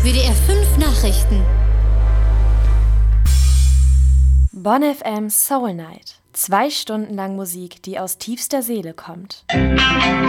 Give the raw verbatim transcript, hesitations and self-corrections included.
W D R fünf Nachrichten. Bonn F M Soul Night. Zwei Stunden lang Musik, die aus tiefster Seele kommt.